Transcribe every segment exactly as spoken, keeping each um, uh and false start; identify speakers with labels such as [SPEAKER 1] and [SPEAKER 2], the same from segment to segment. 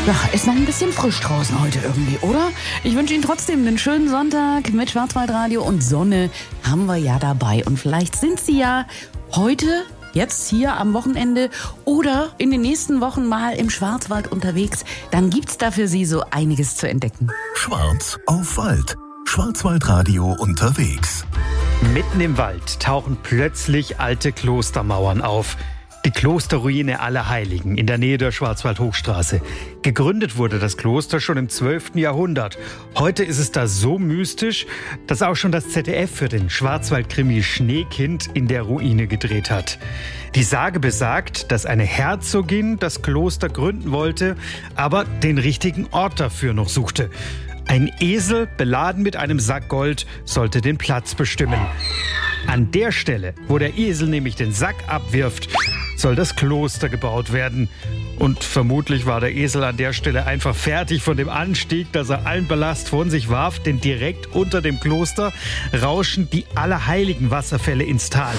[SPEAKER 1] Ja, ist noch ein bisschen frisch draußen heute irgendwie, oder? Ich wünsche Ihnen trotzdem einen schönen Sonntag mit Schwarzwaldradio und Sonne haben wir ja dabei. Und vielleicht sind Sie ja heute, jetzt hier am Wochenende oder in den nächsten Wochen mal im Schwarzwald unterwegs. Dann gibt's da für Sie so einiges zu entdecken.
[SPEAKER 2] Schwarz auf Wald. Schwarzwaldradio unterwegs.
[SPEAKER 3] Mitten im Wald tauchen plötzlich alte Klostermauern auf. Die Klosterruine Allerheiligen in der Nähe der Schwarzwaldhochstraße. Gegründet wurde das Kloster schon im zwölften Jahrhundert. Heute ist es da so mystisch, dass auch schon das Z D F für den Schwarzwaldkrimi Schneekind in der Ruine gedreht hat. Die Sage besagt, dass eine Herzogin das Kloster gründen wollte, aber den richtigen Ort dafür noch suchte. Ein Esel, beladen mit einem Sack Gold, sollte den Platz bestimmen. An der Stelle, wo der Esel nämlich den Sack abwirft, soll das Kloster gebaut werden. Und vermutlich war der Esel an der Stelle einfach fertig von dem Anstieg, dass er allen Ballast von sich warf, denn direkt unter dem Kloster rauschen die allerheiligen Wasserfälle ins Tal.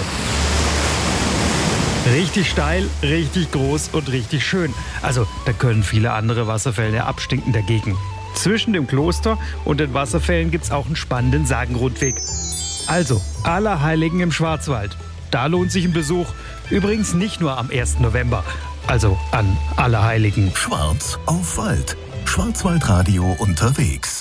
[SPEAKER 3] Richtig steil, richtig groß und richtig schön. Also, da können viele andere Wasserfälle abstinken dagegen. Zwischen dem Kloster und den Wasserfällen gibt's auch einen spannenden Sagenrundweg. Also, Allerheiligen im Schwarzwald. Da lohnt sich ein Besuch. Übrigens nicht nur am ersten November. Also an Allerheiligen.
[SPEAKER 2] Schwarz auf Wald. Schwarzwaldradio unterwegs.